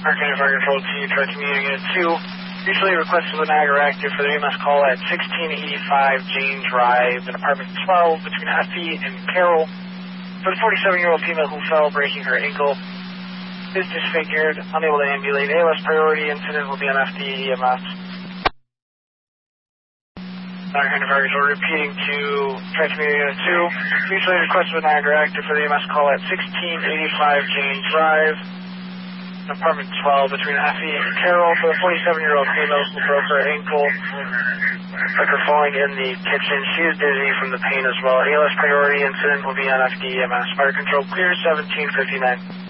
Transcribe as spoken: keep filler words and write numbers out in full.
Arkansas Fire Control Team, Try Community Unit two. Recently requested the Niagara Active for the E M S call at sixteen eighty-five Jane Drive in apartment twelve between Effie and Carroll. For the forty-seven-year-old female who fell breaking her ankle, is disfigured, unable to ambulate. A L S priority incident will be on F D E M S. Arkansas Fire Control repeating to Try Community Unit two. Recently requested the Niagara Active for the E M S call at sixteen eighty-five Jane Drive. Apartment twelve between Effie and Carroll for the forty-seven-year-old female who broke her ankle after falling in the kitchen. She is dizzy from the pain as well. A L S priority incident will be on F D E M S. Fire Control clear seventeen fifty-nine.